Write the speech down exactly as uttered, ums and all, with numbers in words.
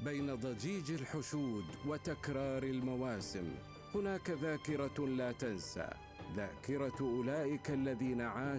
بين ضجيج الحشود وتكرار المواسم هناك ذاكرة لا تنسى، ذاكرة أولئك الذين عاشوا